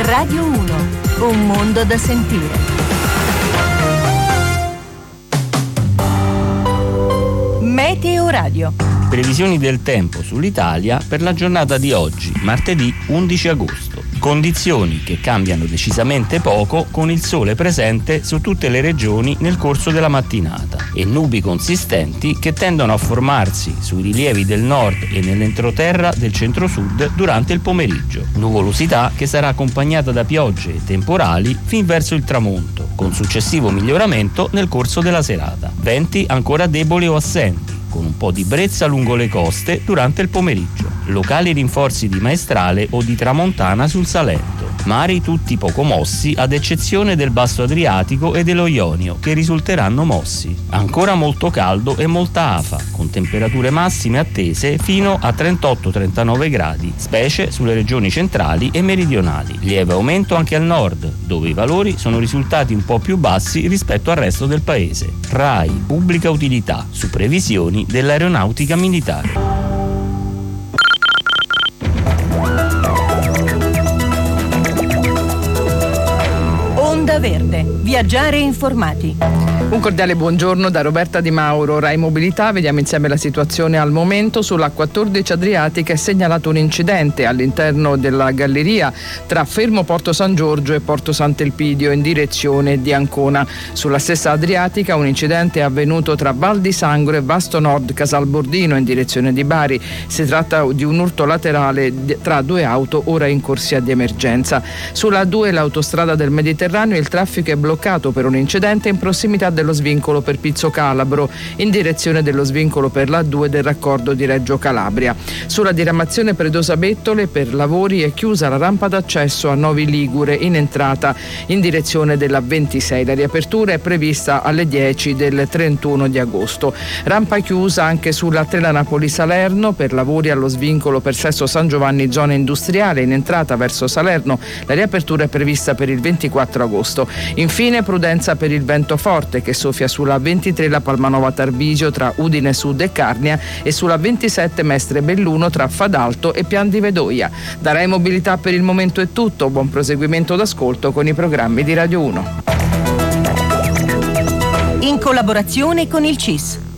Radio 1, un mondo da sentire. Meteo Radio. Previsioni del tempo sull'Italia per la giornata di oggi, martedì 11 agosto. Condizioni che cambiano decisamente poco con il sole presente su tutte le regioni nel corso della mattinata e nubi consistenti che tendono a formarsi sui rilievi del nord e nell'entroterra del centro-sud durante il pomeriggio. Nuvolosità che sarà accompagnata da piogge e temporali fin verso il tramonto, con successivo miglioramento nel corso della serata. Venti ancora deboli o assenti, con un po' di brezza lungo le coste durante il pomeriggio. Locali rinforzi di maestrale o di tramontana sul Salento. Mari tutti poco mossi, ad eccezione del Basso Adriatico e dello Ionio, che risulteranno mossi. Ancora molto caldo e molta afa, con temperature massime attese fino a 38-39 gradi, specie sulle regioni centrali e meridionali. Lieve aumento anche al nord, dove i valori sono risultati un po' più bassi rispetto al resto del paese. RAI Pubblica Utilità, su previsioni dell'aeronautica militare. Verde. Viaggiare informati. Un cordiale buongiorno da Roberta Di Mauro, Rai Mobilità. Vediamo insieme la situazione al momento. Sulla 14 Adriatica è segnalato un incidente all'interno della galleria tra Fermo Porto San Giorgio e Porto Sant'Elpidio in direzione di Ancona. Sulla stessa Adriatica un incidente è avvenuto tra Val di Sangro e Vasto Nord Casalbordino in direzione di Bari. Si tratta di un urto laterale tra due auto ora in corsia di emergenza. Sulla A2 l'autostrada del Mediterraneo il traffico è bloccato per un incidente in prossimità dello svincolo per Pizzo Calabro in direzione dello svincolo per la A2 del raccordo di Reggio Calabria. Sulla diramazione Predosa Bettole per lavori è chiusa la rampa d'accesso a Novi Ligure in entrata in direzione della 26. La riapertura è prevista alle 10 del 31 di agosto. Rampa chiusa anche sulla Trela Napoli-Salerno per lavori allo svincolo per Sesto San Giovanni zona industriale in entrata verso Salerno. La riapertura è prevista per il 24 agosto. Infine prudenza per il vento forte che soffia sulla 23 la Palmanova Tarvisio tra Udine Sud e Carnia e sulla 27 Mestre Belluno tra Fadalto e Pian di Vedoia. Da Rai Mobilità per il momento è tutto, buon proseguimento d'ascolto con i programmi di Radio 1. In collaborazione con il CIS.